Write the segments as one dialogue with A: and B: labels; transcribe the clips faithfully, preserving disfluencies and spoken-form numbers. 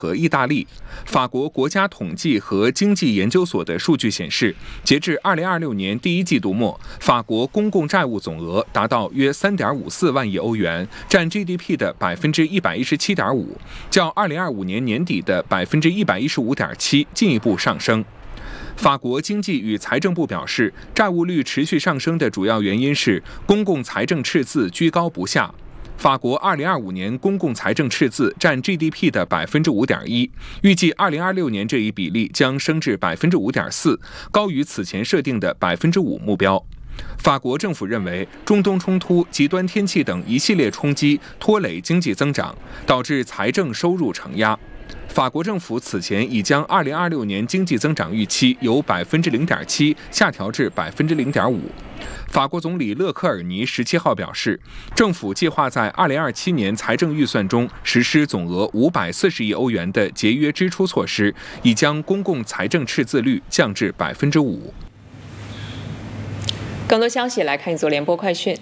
A: 和意大利。法国国家统计和经济研究所的数据显示，截至二零二六年第一季度末，法国公共债务总额达到约 三点五四万亿欧元，占 G D P 的 百分之一百一十七点五，较二零二五年年底的 百分之一百一十五点七 进一步上升。法国经济与财政部表示，债务率持续上升的主要原因是公共财政赤字居高不下。法国二零二五年公共财政赤字占 G D P 的 百分之五点一， 预计二零二六年这一比例将升至 百分之五点四， 高于此前设定的 百分之五 目标。法国政府认为，中东冲突、极端天气等一系列冲击拖累经济增长，导致财政收入承压。法国政府此前已将二零二六年经济增长预期由 百分之零点七 下调至 百分之零点五。法国总理勒科尔尼十七号表示，政府计划在二零二七年财政预算中实施总额五百四十亿欧元的节约支出措施，以将公共财政赤字率降至 百分之五。
B: 更多消息来看一组联播快讯。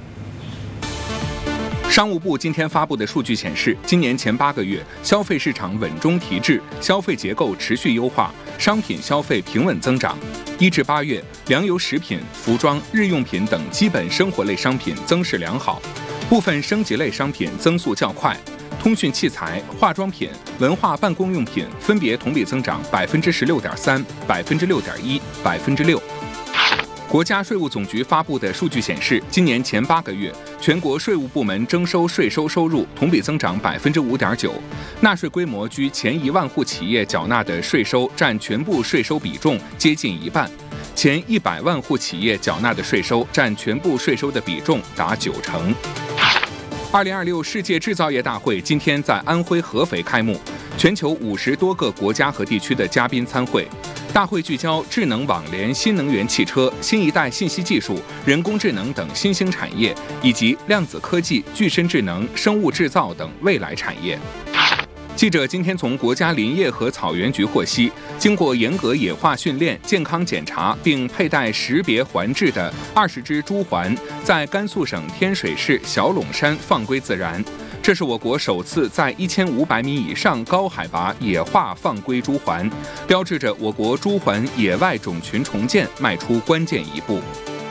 A: 商务部今天发布的数据显示，今年前八个月，消费市场稳中提质，消费结构持续优化，商品消费平稳增长。一至八月，粮油、食品、服装、日用品等基本生活类商品增势良好，部分升级类商品增速较快。通讯器材、化妆品、文化办公用品分别同比增长 百分之十六点三、百分之六点一、百分之六。国家税务总局发布的数据显示，今年前八个月，全国税务部门征收税收收入同比增长 百分之五点九， 纳税规模居前一万户企业缴纳的税收占全部税收比重接近一半，前一百万户企业缴纳的税收占全部税收的比重达九成。二零二六世界制造业大会今天在安徽合肥开幕，全球五十多个国家和地区的嘉宾参会。大会聚焦智能网联、新能源汽车、新一代信息技术、人工智能等新兴产业，以及量子科技、具身智能、生物制造等未来产业。记者今天从国家林业和草原局获悉，经过严格野化训练、健康检查并佩戴识别环质的二十只猪环，在甘肃省天水市小陇山放归自然。这是我国首次在一千五百米以上高海拔野化放归猪环，标志着我国猪环野外种群重建迈出关键一步。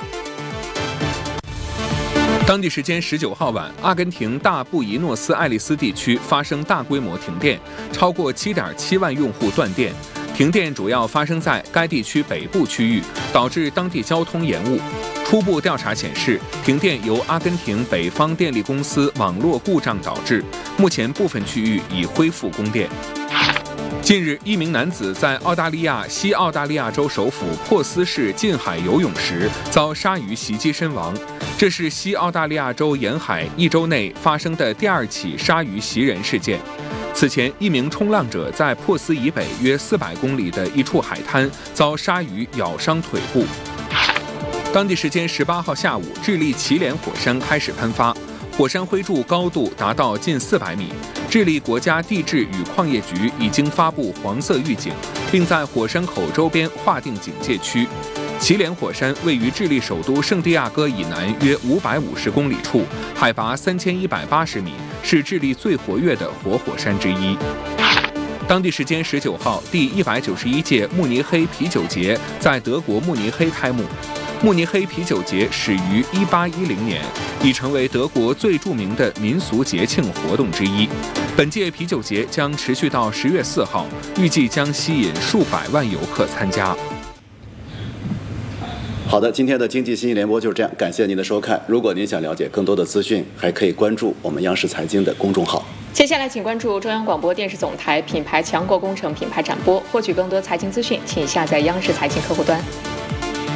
A: 当地时间十九号晚，阿根廷大布宜诺斯艾利斯地区发生大规模停电，超过 七点七万用户断电。停电主要发生在该地区北部区域，导致当地交通延误。初步调查显示，停电由阿根廷北方电力公司网络故障导致，目前部分区域已恢复供电。近日，一名男子在澳大利亚西澳大利亚州首府珀斯市近海游泳时遭鲨鱼袭击身亡，这是西澳大利亚州沿海一周内发生的第二起鲨鱼袭人事件。此前，一名冲浪者在珀斯以北约四百公里的一处海滩遭鲨鱼咬伤腿部。当地时间十八号下午，智利祁连火山开始喷发，火山灰柱高度达到近四百米。智利国家地质与矿业局已经发布黄色预警，并在火山口周边划定警戒区。祁连火山位于智利首都圣地亚哥以南约五百五十公里处，海拔三千一百八十米，是智利最活跃的活火山之一。当地时间十九号，第一百九十一届慕尼黑啤酒节在德国慕尼黑开幕。慕尼黑啤酒节始于一八一零年，已成为德国最著名的民俗节庆活动之一。本届啤酒节将持续到十月四号，预计将吸引数百万游客参加。
C: 好的，今天的经济信息联播就是这样，感谢您的收看。如果您想了解更多的资讯，还可以关注我们央视财经的公众号。
B: 接下来，请关注中央广播电视总台品牌强国工程品牌展播，获取更多财经资讯，请下载央视财经客户端。